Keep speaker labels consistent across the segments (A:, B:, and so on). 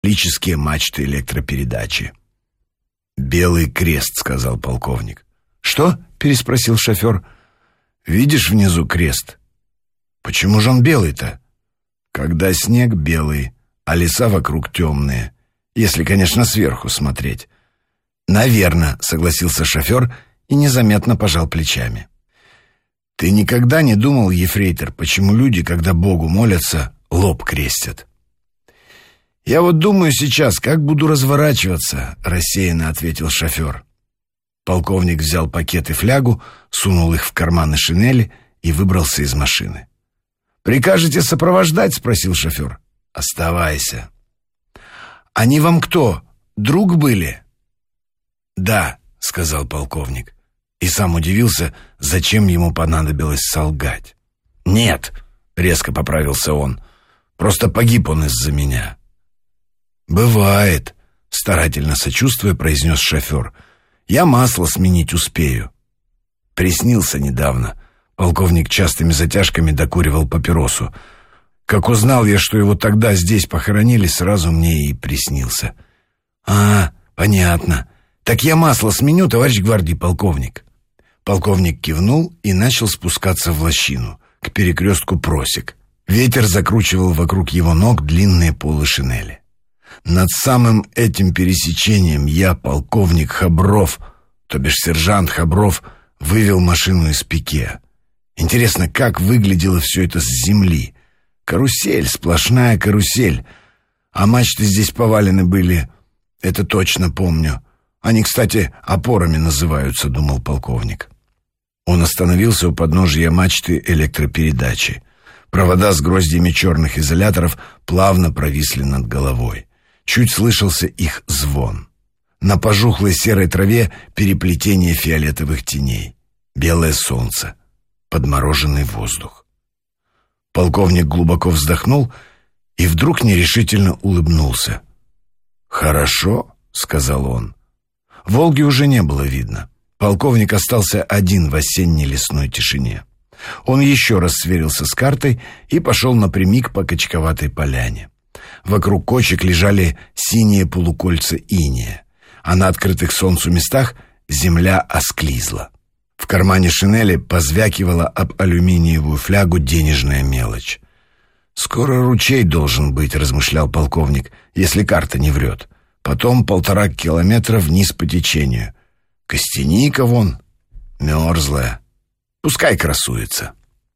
A: металлические мачты электропередачи. «Белый крест», — сказал полковник. «Что?» — переспросил шофер. «Видишь внизу крест?» «Почему же он белый-то?» «Когда снег белый, а леса вокруг темные. Если, конечно, сверху смотреть». «Наверно», — согласился шофер и незаметно пожал плечами. «Ты никогда не думал, ефрейтор, почему люди, когда Богу молятся, лоб крестят?» «Я вот думаю сейчас, как буду разворачиваться», — рассеянно ответил шофер. Полковник взял пакет и флягу, сунул их в карманы шинели и выбрался из машины. «Прикажете сопровождать?» — спросил шофер. «Оставайся». «Они вам кто, друг были?» «Да», — сказал полковник. И сам удивился, зачем ему понадобилось солгать. «Нет», — резко поправился он, — «просто погиб он из-за меня». «Бывает», — старательно сочувствуя, произнес шофер. «Я масло сменить успею». Приснился недавно. Полковник частыми затяжками докуривал папиросу. Как узнал я, что его тогда здесь похоронили, сразу мне и приснился. «А, понятно. Так я масло сменю, товарищ гвардии полковник». Полковник кивнул и начал спускаться в лощину, к перекрестку просек. Ветер закручивал вокруг его ног длинные полы шинели. Над самым этим пересечением я, полковник Хабров, то бишь сержант Хабров, вывел машину из пике. Интересно, как выглядело все это с земли. Карусель, сплошная карусель. А мачты здесь повалены были, это точно помню. Они, кстати, опорами называются, думал полковник. Он остановился у подножия мачты электропередачи. Провода с гроздьями черных изоляторов плавно провисли над головой. Чуть слышался их звон. На пожухлой серой траве переплетение фиолетовых теней. Белое солнце. Подмороженный воздух. Полковник глубоко вздохнул и вдруг нерешительно улыбнулся. «Хорошо», — сказал он. Волги уже не было видно. Полковник остался один в осенней лесной тишине. Он еще раз сверился с картой и пошел напрямик по качковатой поляне. Вокруг кочек лежали синие полукольца инея, а на открытых солнцу местах земля осклизла. В кармане шинели позвякивала об алюминиевую флягу денежная мелочь. «Скоро ручей должен быть», — размышлял полковник, — «если карта не врет. Потом 1,5 километра вниз по течению. Костяника вон, мерзлая. Пускай красуется».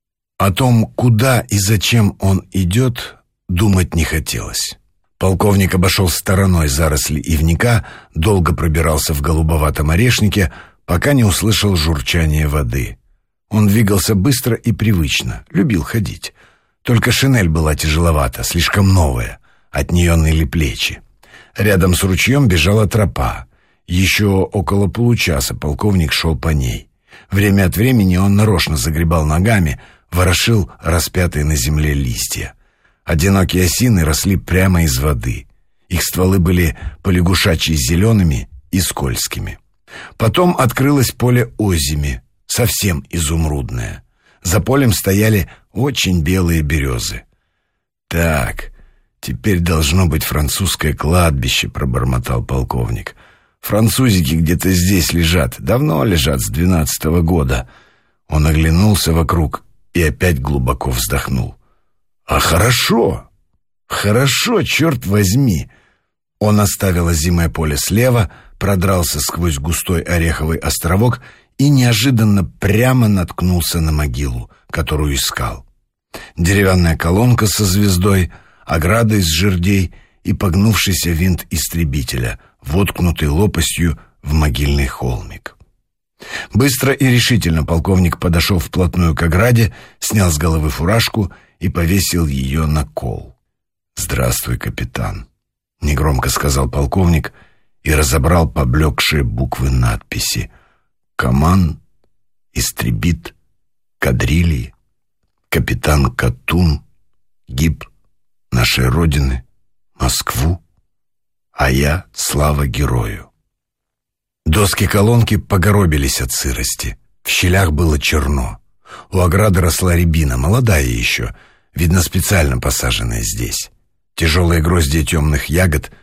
A: О том, куда и зачем он идет, думать не хотелось. Полковник обошел стороной заросли ивника, долго пробирался в голубоватом орешнике, пока не услышал журчание воды. Он двигался быстро и привычно, любил ходить. Только шинель была тяжеловата, слишком новая, от нее ныли плечи. Рядом с ручьем бежала тропа. Еще около получаса полковник шел по ней. Время от времени он нарочно загребал ногами, ворошил распятые на земле листья. Одинокие осины росли прямо из воды. Их стволы были полягушачьи зелеными и скользкими. Потом открылось поле озими, совсем изумрудное. За полем стояли очень белые березы. «Так, теперь должно быть французское кладбище», — пробормотал полковник. «Французики где-то здесь лежат, давно лежат, с 12-го года». Он оглянулся вокруг и опять глубоко вздохнул. «А хорошо, хорошо, черт возьми!» Он оставил озимое поле слева, продрался сквозь густой ореховый островок и неожиданно прямо наткнулся на могилу, которую искал. Деревянная колонка со звездой, ограда из жердей и погнувшийся винт истребителя, воткнутый лопастью в могильный холмик. Быстро и решительно полковник подошел вплотную к ограде, снял с головы фуражку и повесил ее на кол. «Здравствуй, капитан», — негромко сказал полковник и разобрал поблекшие буквы надписи. «Каман, истребит, кадрильи, капитан Катун, гиб нашей Родины, Москву, а я слава герою». Доски колонки погоробились от сырости. В щелях было черно. У ограды росла рябина, молодая еще, видно, специально посаженная здесь. Тяжелые гроздья темных ягод